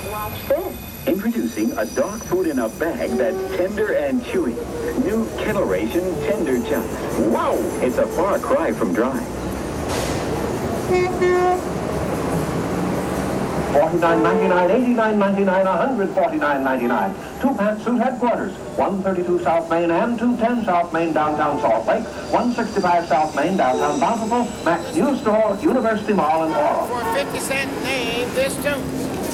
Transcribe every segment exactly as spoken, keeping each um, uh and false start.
Watch this. Introducing a dog food in a bag that's tender and chewy. New Kettle Ration Tender Chunks. Wow! It's a far cry from dry. forty-nine ninety-nine, eighty-nine ninety-nine, one hundred forty-nine ninety-nine. Two Pantsuit headquarters, one thirty-two South Main and two ten South Main, downtown Salt Lake, one sixty-five South Main, downtown Bountiful, Max New Store, University Mall, and Oral. For fifty cent, name this tune.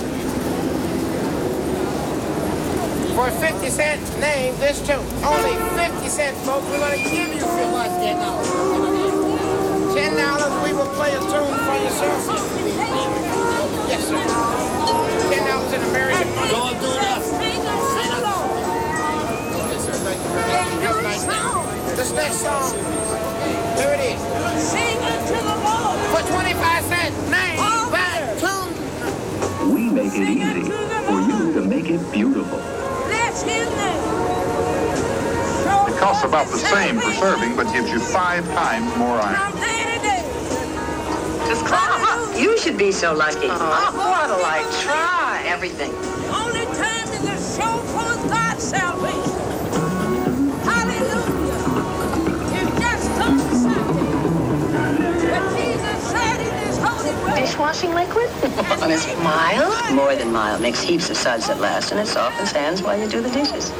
For fifty cent, name this tune. Only fifty cents, folks. We're going to give you fifty cents. ten dollars, we will play a tune for yourself. Yes, sir. ten dollars in American money. Go and do that. Yes, sir. Thank you very much. Have a nice day. This next song, here it is. Sing it to the Lord. For twenty-five cents, name that tune. We make it easy for you to make it beautiful. That's his name. It costs about the same for serving, but gives you five times more iron. From day to day. Just climb up. You should be so lucky. Oh, what'll I try? Everything. The only time is a show for God's salvation. Hallelujah. It's just undecided. But Jesus said in his holy word. Dishwashing liquid? And it's mild? More than mild. Makes heaps of suds that last, and it softens hands while you do the dishes.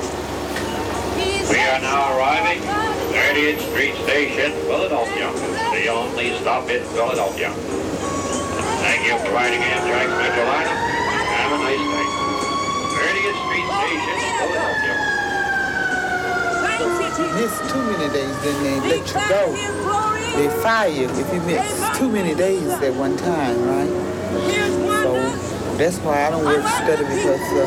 We are now arriving at thirtieth Street Station, Philadelphia, the only stop in Philadelphia. Thank you for riding Amtrak Metroliner. Have a nice day. thirtieth Street Station, Philadelphia. Miss too many days, then they let you go. They fire you if you miss too many days at one time, right? So that's why I don't work steady because uh,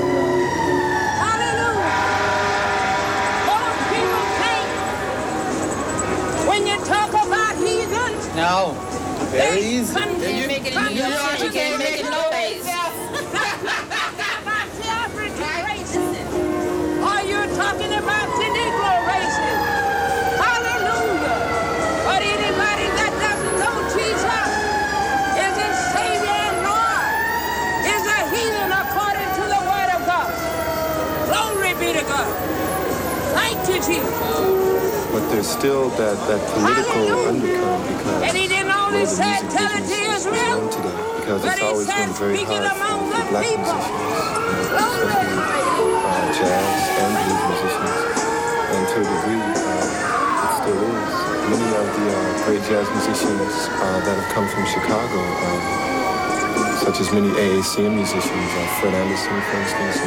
when you talk about heathens, no, very easy. You make it easy. You can't make it no ways. Or you're talking about the Negro races. Hallelujah. But anybody that doesn't know Jesus is his Savior and Lord, is a heathen according to the word of God. Glory be to God. Thank you, Jesus. But there's still that, that political undercurrent because and he didn't only say tell it to Israel, today, because but it's he always said been very speak it hard among for, the for black people. musicians, uh, especially uh, jazz and blues musicians, and to a degree uh, it still is. Many of the uh, great jazz musicians uh, that have come from Chicago, uh, such as many A A C M musicians, uh, Fred Anderson, for instance,